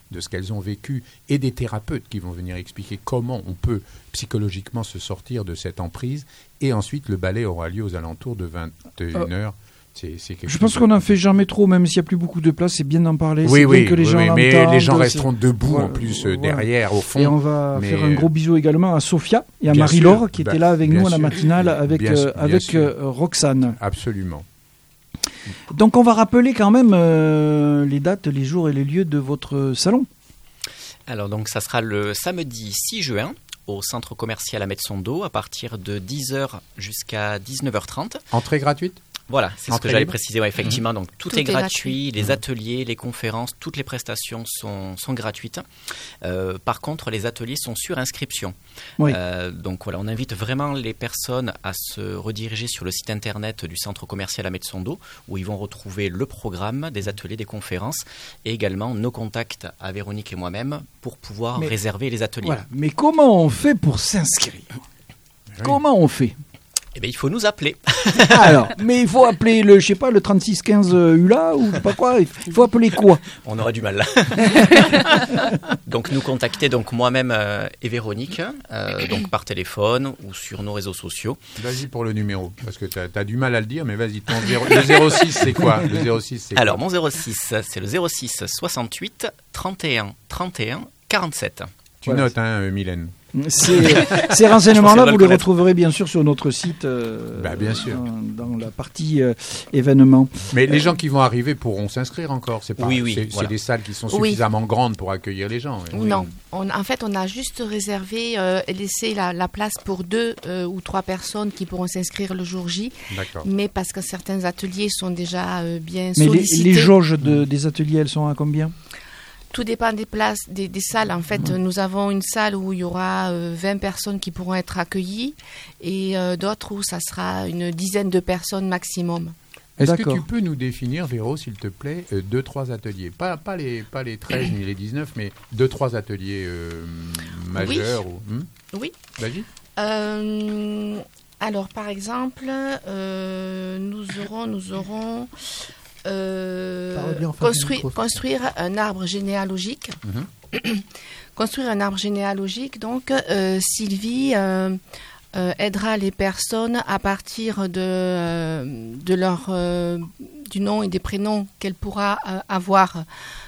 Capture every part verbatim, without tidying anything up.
de ce qu'elles ont vécu, et des thérapeutes qui vont venir expliquer comment on peut psychologiquement se sortir de cette emprise. Et ensuite, le ballet aura lieu aux alentours de vingt et une heures. C'est, c'est Je pense qu'on n'en fait jamais trop, même s'il n'y a plus beaucoup de place, c'est bien d'en parler. Oui, c'est oui, bien que les oui, gens oui, mais l'entendent, les gens c'est... resteront debout voilà, en plus euh, voilà. derrière, au fond. Et on va mais... faire un gros bisou également à Sophia et à Bien Marie-Laure sûr, qui bah, étaient là avec bien nous à la sûr. matinale avec, Bien- euh, bien avec sûr. euh, Roxane. Absolument. Donc on va rappeler quand même euh, les dates, les jours et les lieux de votre salon. Alors donc ça sera le samedi six juin au centre commercial Ahmed Sondo à partir de dix heures jusqu'à dix-neuf heures trente. Entrée gratuite ? Voilà, c'est ce Entrée que j'allais libre. préciser. Ouais, effectivement, donc tout, Tout est est gratuit, gratuit. les ateliers, les conférences, toutes les prestations sont, sont gratuites. Euh, par contre, les ateliers sont sur inscription. Oui. Euh, donc voilà, on invite vraiment les personnes à se rediriger sur le site internet du centre commercial Ahmed Sondo où ils vont retrouver le programme des ateliers, des conférences et également nos contacts à Véronique et moi-même pour pouvoir Mais- réserver les ateliers. Voilà. Mais comment on fait pour s'inscrire ? Comment on fait ? Eh bien, il faut nous appeler. Alors, mais il faut appeler le, je sais pas, le trente-six quinze U L A ou je sais pas quoi. Il faut appeler quoi ? On aura du mal. Donc nous contacter donc moi-même euh, et Véronique euh, donc par téléphone ou sur nos réseaux sociaux. Vas-y pour le numéro, parce que tu as du mal à le dire, mais vas-y. Ton zéro, le zéro six, c'est quoi ? Le zéro six, c'est quoi ? Alors mon zéro six, c'est le zéro six soixante-huit trente et un trente et un quarante-sept. Tu Voilà. notes, hein, euh, Mylène. Ces, ces renseignements-là, Je vous pensais les le retrouverez bien sûr sur notre site, euh, Bah, bien sûr. Dans, dans la partie euh, événements. Mais les gens qui vont arriver pourront s'inscrire encore. C'est pas, Oui, oui, c'est, voilà. c'est des salles qui sont Oui. suffisamment grandes pour accueillir les gens. Oui. Non, on, en fait, on a juste réservé euh, et laissé la, la place pour deux euh, ou trois personnes qui pourront s'inscrire le jour J, D'accord. mais parce que certains ateliers sont déjà euh, bien Mais les, sollicités. les jauges de, des ateliers, elles sont à combien ? Tout dépend des places, des, des salles. En fait, Ouais. nous avons une salle où il y aura euh, vingt personnes qui pourront être accueillies et euh, d'autres où ça sera une dizaine de personnes maximum. Est-ce D'accord. que tu peux nous définir, Véro, s'il te plaît, euh, deux, trois ateliers, pas, pas, les, pas les treize ni les dix-neuf, mais deux, trois ateliers euh, majeurs ou, hmm Oui. Vas-y. Euh, alors, par exemple, euh, nous aurons, nous aurons euh, Parle bien en face du construit- micro. construire un arbre généalogique. Mhm. Construire un arbre généalogique. Donc, euh, Sylvie euh, euh, aidera les personnes à partir de, euh, de leur, euh, du nom et des prénoms qu'elle pourra euh, avoir.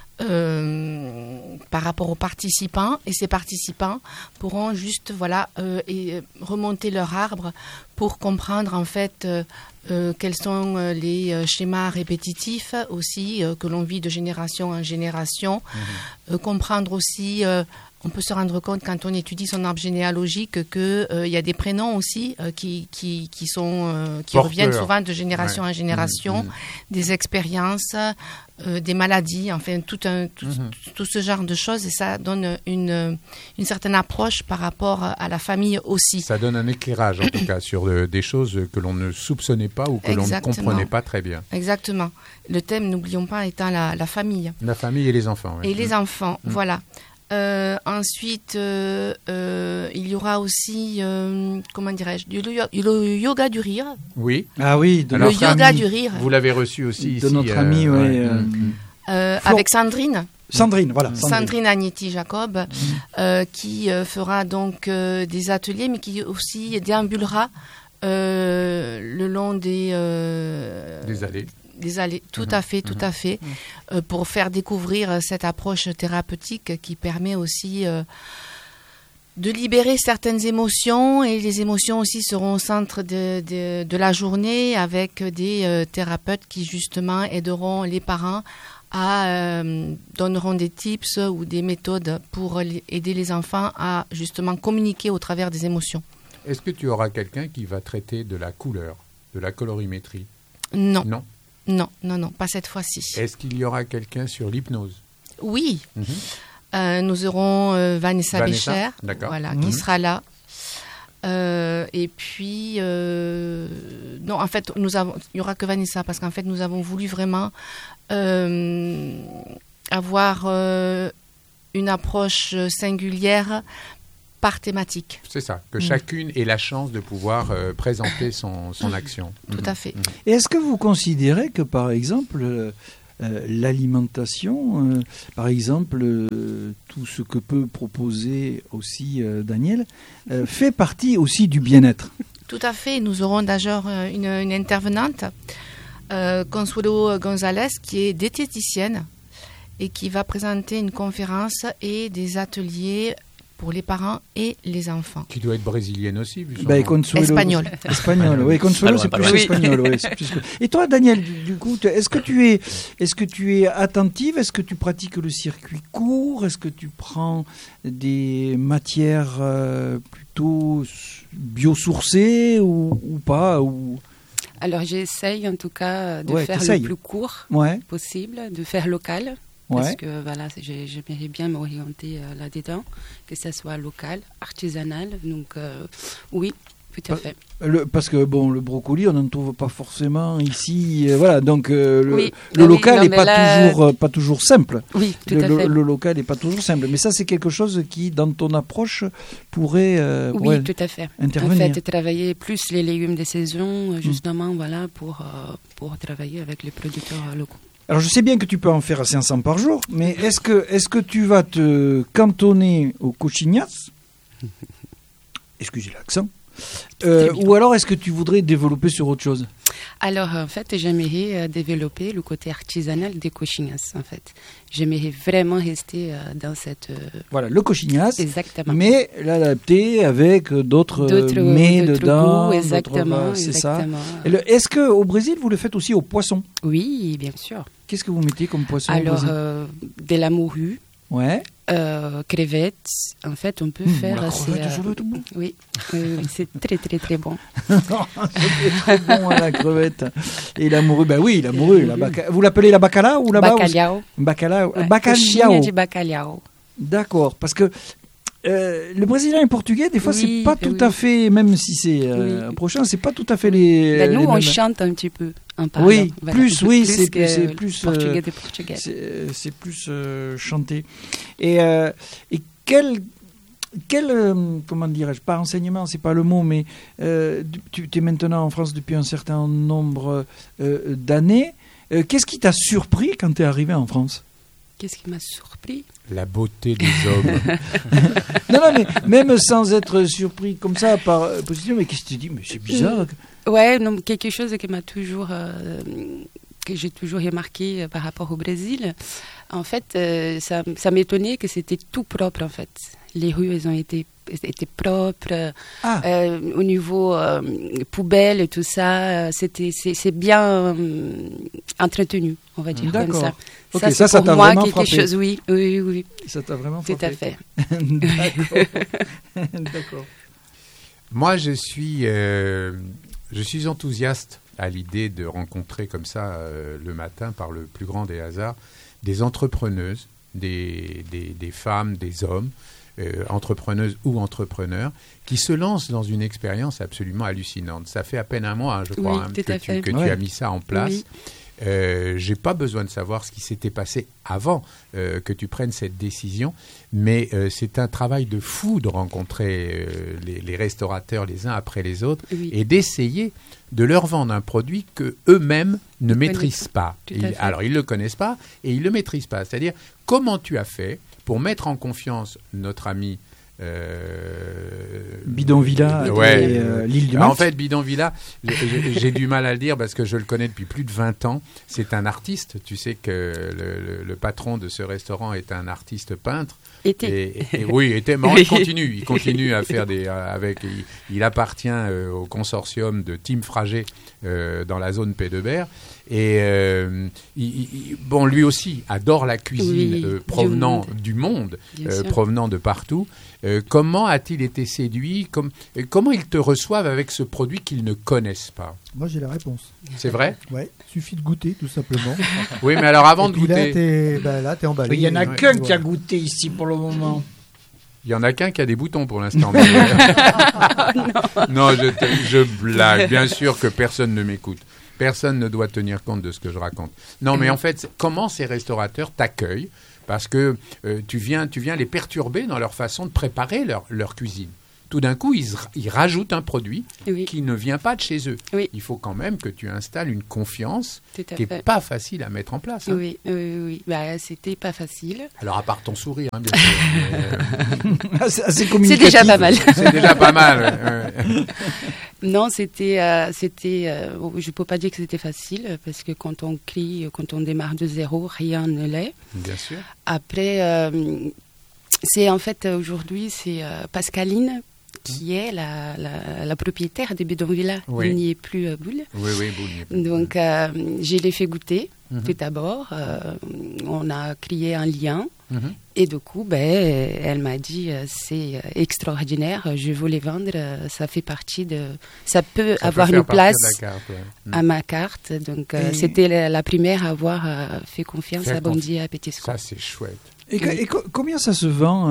Euh, par rapport aux participants, et ces participants pourront juste voilà euh, et, euh, remonter leur arbre pour comprendre en fait euh, euh, quels sont euh, les euh, schémas répétitifs aussi euh, que l'on vit de génération en génération. Euh, comprendre aussi, euh, on peut se rendre compte quand on étudie son arbre généalogique que euh, il y a des prénoms aussi euh, qui, qui, qui sont euh, qui Porteurs. reviennent souvent de génération Ouais. en génération, Mhm. des expériences, euh, des maladies, enfin tout un tout, Mhm. tout ce genre de choses, et ça donne une une certaine approche par rapport à la famille aussi. Ça donne un éclairage, en tout cas, sur euh, des choses que l'on ne soupçonnait pas ou que l'on ne Exactement. comprenait pas très bien. Exactement. Le thème, n'oublions pas, étant la, la famille La famille et les enfants. oui. et les enfants. Mhm. Voilà. Euh, ensuite, euh, euh, il y aura aussi, euh, comment dirais-je, du- le, yo- le yoga du rire. Oui, Ah oui, de Alors, le notre yoga amie, du rire vous l'avez reçu aussi de ici. notre euh, amie, ouais, ouais. euh, Mhm. euh, Flo- avec Sandrine. Sandrine, voilà. Sandrine Agnetti-Jacob, euh, qui euh, fera donc euh, des ateliers, mais qui aussi déambulera euh, le long des, euh, Des allées. des allées. Tout Mhm. à fait, tout Mhm. à fait, euh, pour faire découvrir euh, cette approche thérapeutique qui permet aussi euh, de libérer certaines émotions, et les émotions aussi seront au centre de, de, de la journée avec des euh, thérapeutes qui justement aideront les parents à euh, donneront des tips ou des méthodes pour les- aider les enfants à justement communiquer au travers des émotions. Est-ce que tu auras quelqu'un qui va traiter de la couleur, de la colorimétrie ? Non, Non. non, non, non, pas cette fois-ci. Est-ce qu'il y aura quelqu'un sur l'hypnose ? Oui, Mhm. euh, nous aurons euh, Vanessa, Vanessa, Bécher, d'accord. voilà, Mhm. qui sera là. Euh, et puis, euh, non, en fait, nous avons, il n'y aura que Vanessa, parce qu'en fait, nous avons voulu vraiment euh, avoir euh, une approche singulière par thématique. C'est ça, que Mhm. chacune ait la chance de pouvoir euh, présenter son, son action. Tout Mhm. à fait. Mhm. Et est-ce que vous considérez que, par exemple, euh, euh, l'alimentation, euh, par exemple, euh, tout ce que peut proposer aussi euh, Daniel, euh, fait partie aussi du bien-être. Tout à fait. Nous aurons d'ailleurs une, une intervenante, euh, Consuelo González, qui est diététicienne et qui va présenter une conférence et des ateliers pour les parents et les enfants. Qui doit être brésilienne aussi, vu son bah, nom. Consuelo, Espagnol. Espagnol, oui, Consuelo, c'est plus espagnol. Ouais, c'est plus... Et toi, Daniel, du, du coup, est-ce que tu es, est-ce que tu es attentive? Est-ce que tu pratiques le circuit court? Est-ce que tu prends des matières euh, plutôt biosourcées ou, ou pas ou... Alors, j'essaye en tout cas de ouais, faire t'essayes. le plus court ouais. possible, de faire local. Ouais. Parce que voilà, j'aimerais bien m'orienter euh, là-dedans, que ça soit local, artisanal. Donc, euh, oui, tout à fait. Le, parce que bon, le brocoli, on n'en trouve pas forcément ici. Euh, voilà, donc euh, le, oui. le oui, local n'est pas, là... toujours, euh, pas toujours simple. Oui, tout le, à fait. Le, le local n'est pas toujours simple. Mais ça, c'est quelque chose qui, dans ton approche, pourrait, euh, oui, pourrait tout à fait. intervenir. En fait, travailler plus les légumes de saison, justement, mmh. voilà, pour, euh, pour travailler avec les producteurs locaux. Alors, je sais bien que tu peux en faire cinq cents par jour, mais est-ce que, est-ce que tu vas te cantonner au cochignas? Excusez l'accent. Euh, ou alors, est-ce que tu voudrais développer sur autre chose? Alors, en fait, j'aimerais euh, développer le côté artisanal des cochignas, en fait. J'aimerais vraiment rester euh, dans cette... Euh... Voilà, le cochignas. Exactement. Mais l'adapter avec d'autres, d'autres mets d'autres dedans. Goûts, exactement, c'est exactement. ça. Le, est-ce qu'au Brésil, vous le faites aussi au poisson? Oui, bien sûr. Qu'est-ce que vous mettez comme poisson? Alors, euh, de la morue. Ouais. Euh, crevettes, en fait, on peut mmh, faire. La crevette, c'est, euh, tout bon. Oui, euh, c'est très très très bon. C'est très bon hein, la crevette. Et la morue, ben oui, la morue. La baca... Vous l'appelez la bacala ou là-bas? Bacalhau. Bacalhau. Ouais, Bacalhau. du bacalhau. D'accord, parce que euh, le brésilien et le portugais, des fois, oui, c'est pas tout oui. à fait, même si c'est euh, oui. prochain, c'est pas tout à fait les. Ben, nous, les on mêmes... chante un petit peu. En parlant, oui, voilà, plus, oui, plus c'est plus, c'est plus portugais euh, de portugais. C'est, c'est plus euh, chanté. Et, euh, et quel, quel euh, comment dirais-je, pas enseignement, c'est pas le mot, mais euh, tu, tu es maintenant en France depuis un certain nombre euh, d'années. Euh, qu'est-ce qui t'a surpris quand tu es arrivé en France? Qu'est-ce qui m'a surpris? La beauté des hommes. non, non, mais même sans être surpris comme ça par euh, position, mais qu'est-ce que tu dis? Mais c'est bizarre. Ouais, non, quelque chose qui m'a toujours, euh, que j'ai toujours remarqué euh, par rapport au Brésil. En fait, euh, ça, ça m'étonnait que c'était tout propre, en fait. Les rues, elles ont été, étaient propres. Ah. Euh, au niveau euh, poubelle et tout ça, c'était, c'est, c'est bien euh, entretenu, on va dire. D'accord. Comme ça. Okay, ça, c'est ça, ça pour t'a moi vraiment quelque frappé. chose, oui, oui, oui. Ça t'a vraiment Tout frappé. à fait. D'accord. D'accord. Moi, je suis, euh, je suis enthousiaste à l'idée de rencontrer comme ça euh, le matin, par le plus grand des hasards, des entrepreneuses, des, des, des femmes, des hommes, euh, entrepreneuses ou entrepreneurs, qui se lancent dans une expérience absolument hallucinante. Ça fait à peine un mois, hein, je crois, Oui, hein, tout que, à tu, fait. que Ouais. tu as mis ça en place. Oui. Euh, j'ai pas besoin de savoir ce qui s'était passé avant euh, que tu prennes cette décision, mais euh, c'est un travail de fou de rencontrer euh, les, les restaurateurs les uns après les autres Oui. et d'essayer de leur vendre un produit que eux-mêmes ne Ils maîtrisent connaissent pas. Tout à Ils- fait. alors ils le connaissent pas et ils le maîtrisent pas. C'est-à-dire comment tu as fait pour mettre en confiance notre ami euh, Bidonvilla ouais, et euh, l'île du en Mac. fait, Bidonvilla, j'ai, j'ai du mal à le dire parce que je le connais depuis plus de vingt ans. C'est un artiste. Tu sais que le, le, le patron de ce restaurant est un artiste peintre. Était. Et, et oui, était, mais il continue. Il continue à faire des. Euh, avec, il, il appartient euh, au consortium de Team Fragé euh, dans la zone Pays de Berre. Et euh, il, il, bon, lui aussi adore la cuisine Oui, euh, du provenant monde. du monde, Bien euh, sûr. provenant de partout. Euh, comment a-t-il été séduit? Comme, euh, Comment ils te reçoivent avec ce produit qu'ils ne connaissent pas? Moi, j'ai la réponse. C'est vrai? Ouais, suffit de goûter, tout simplement. Oui, mais alors avant Et de puis là, goûter, t'es, ben là, t'es emballé. Il y en a Ouais. qu'un Voilà. qui a goûté ici pour le moment. il y en a qu'un qui a des boutons pour l'instant. mais- non, je, te- je blague. Bien sûr que personne ne m'écoute. Personne ne doit tenir compte de ce que je raconte. Non, mais en fait, c'est- comment ces restaurateurs t'accueillent? Parce que euh, tu viens, tu viens les perturber dans leur façon de préparer leur, leur cuisine. tout d'un coup, ils, ils rajoutent un produit Oui. qui ne vient pas de chez eux. Oui. Il faut quand même que tu installes une confiance Tout à qui fait. n'est pas facile à mettre en place. Hein. Oui, oui, oui. Bah, c'était pas facile. Alors, à part ton sourire, hein, bien sûr. mais, euh, assez, assez C'est déjà pas mal. c'est déjà pas mal. ouais, ouais. Non, c'était, euh, c'était. Euh, je peux pas dire que c'était facile parce que quand on crie, quand on démarre de zéro, rien ne l'est. Bien sûr. Après, euh, c'est en fait aujourd'hui, c'est euh, Pascaline qui est la, la, la propriétaire de Bidonvilla. Oui. Il n'y est plus euh, Boule. Oui, oui, Boule. Donc, euh, je l'ai fait goûter Mhm. tout d'abord. Euh, on a créé un lien. Mhm. Et du coup, ben, elle m'a dit euh, c'est euh, extraordinaire, je veux les vendre, euh, ça fait partie de, ça peut Ça avoir peut faire une partie de place la carte, ouais. Mm. à ma carte. Donc euh, Et- c'était la, la première à avoir euh, fait confiance Faire à Bondy et à Petit Sco. Ça, c'est chouette. Et, que- et co- combien ça se vend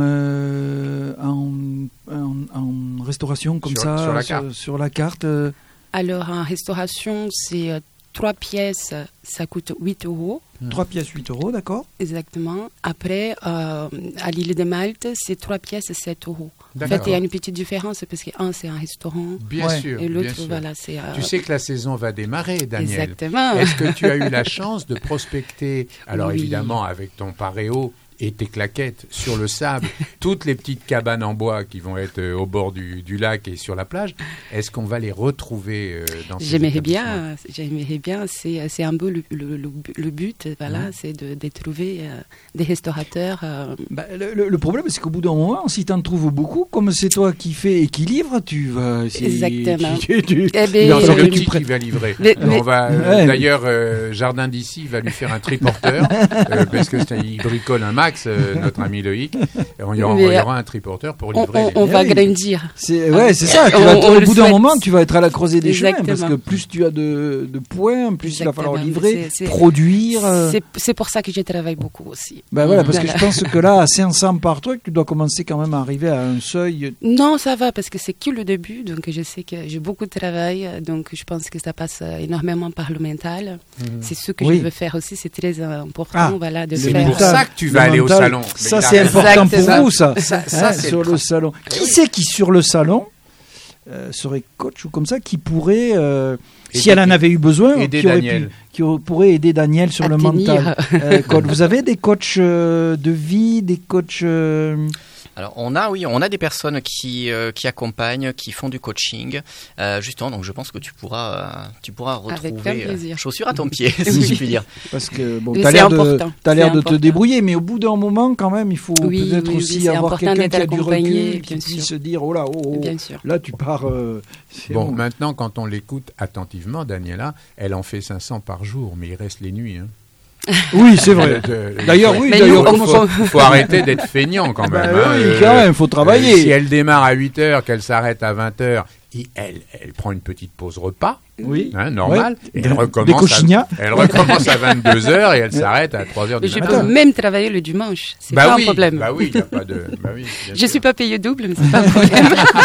euh, en, en, en restauration comme Sur- ça sur la carte. sur la carte euh, Alors en restauration, c'est euh, trois pièces, ça coûte huit euros. trois pièces, huit euros, d'accord. Exactement. Après, euh, à l'île de Malte, c'est trois pièces, sept euros. En D'accord. fait, il y a une petite différence parce qu'un, c'est un restaurant Bien Ouais. sûr. et bien l'autre, sûr. voilà, c'est... euh, Tu sais que la saison va démarrer, Daniel. Exactement. Est-ce que tu as eu la chance de prospecter, alors Oui. évidemment avec ton paréo et tes claquettes sur le sable, toutes les petites cabanes en bois qui vont être euh, au bord du, du lac et sur la plage, est-ce qu'on va les retrouver euh, dans ces J'aimerais établissements? bien, j'aimerais bien, c'est, c'est un peu le, le, le, le but, voilà, Mhm. c'est de, de trouver euh, des restaurateurs. euh, Bah, le, le- le problème, c'est qu'au bout d'un moment, si tu en trouves beaucoup, comme c'est toi qui fais et qui livre, tu vas. c'est- Exactement. tu- tu- Eh Il ben, y a encore euh, le tu petit prêtes- qui va livrer. Mais- Euh, on va, euh, Ouais. D'ailleurs, euh, Jardin d'ici va lui faire un triporteur, euh, parce que c'est- il bricole un max, euh, notre ami Loïc. Et on y aura, Mais, il y aura un triporteur pour on, livrer. on- les- on va oui. grandir. C'est, ouais, c'est ça. tu On- vas- on au le bout d'un souhaite. moment, tu vas être à la croisée des chemins parce Exactement. que plus tu as de, de points, plus il va falloir Exactement. livrer, C'est- c'est- produire. euh. C'est, c'est pour ça que je travaille beaucoup aussi. Ben voilà, parce que Voilà. je pense que là, à cinq cents par truc, tu dois commencer quand même à arriver à un seuil. Non, ça va parce que c'est que le début, donc je sais que j'ai beaucoup de travail, donc je pense que ça passe euh, énormément par le mental. Mhm. C'est ce que Oui. je veux faire aussi, c'est très euh, important, Ah, voilà, de C'est faire. pour ça que tu vas Le aller au mental, salon. Ça, Mais il a c'est raison. important pour Exactement. vous, ça. Ça, ça, Hein, c'est sur le le tra- salon. Eh Qui oui. c'est qui, sur le salon, euh, serait coach ou comme ça, qui pourrait, euh, si Aider- elle en avait eu besoin, aider qui, aurait Daniel. pu, qui aurait- pourrait aider Daniel sur À le tenir. mental. Euh, coach. Vous avez des coachs euh, de vie, des coachs. euh, Alors on a oui, on a des personnes qui euh, qui accompagnent, qui font du coaching, euh, justement. Donc je pense que tu pourras euh, tu pourras Avec retrouver grand plaisir. euh, chaussure à ton pied, si je puis dire. Parce que bon, C'est tu as l'air de, important, t'as l'air c'est de te important. débrouiller, mais au bout d'un moment, quand même, il faut Oui, peut-être oui, oui, aussi c'est avoir important quelqu'un qui a d'être du accompagné, recul, qui bien puisse se sûr. dire oh là, oh, oh, Bien sûr. là tu pars. euh, c'est Bon, bon. maintenant, quand on l'écoute attentivement, Daniela, elle en fait cinq cents par jour, mais il reste les nuits. Hein. Oui, c'est vrai. Euh, euh, D'ailleurs, il oui, Mais d'ailleurs, nous, faut, comment faut- ça- faut arrêter d'être feignant quand Bah même. oui, hein. Euh, quand même, faut travailler. euh, si elle démarre à huit heures, qu'elle s'arrête à vingt heures, et elle, elle prend une petite pause repas, Oui. hein, normal, Ouais. et elle Des- des recommence, cochignats. à, elle recommence à vingt-deux heures et elle s'arrête à trois heures du Je matin. peux même travailler le dimanche, c'est Bah pas oui, un problème. bah oui, il y a pas de. Bah oui, bien Je sûr. suis pas payé double, mais c'est pas un problème.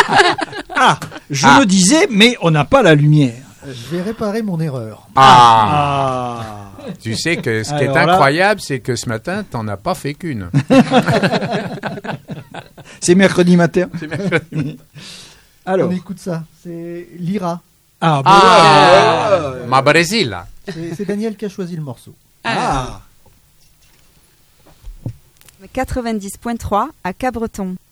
Ah, je Ah. me disais, mais on n'a pas la lumière. Je vais réparer mon erreur. Ah, Ah. Tu sais que ce qui Alors est là- incroyable, c'est que ce matin, t'en as pas fait qu'une. C'est mercredi matin. Alors. On écoute ça. C'est Lyra. Ah, bah, Ah, ouais. ma Brésil. C'est c'est Daniel qui a choisi le morceau. Ah. quatre-vingt-dix point trois à Cabreton.